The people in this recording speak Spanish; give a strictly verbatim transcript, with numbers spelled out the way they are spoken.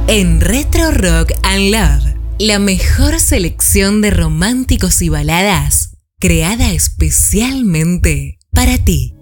En Retro Rock and Love, la mejor selección de románticos y baladas creada especialmente para ti.